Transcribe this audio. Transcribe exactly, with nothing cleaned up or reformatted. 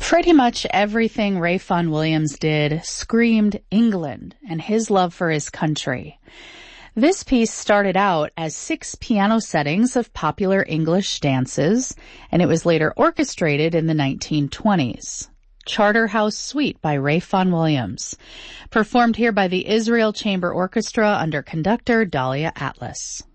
Pretty much everything Ralph Vaughan Williams did screamed England and his love for his country. This piece started out as six piano settings of popular English dances, and it was later orchestrated in the nineteen twenties. Charterhouse Suite by Ralph Vaughan Williams, performed here by the Israel Chamber Orchestra under conductor Dahlia Atlas.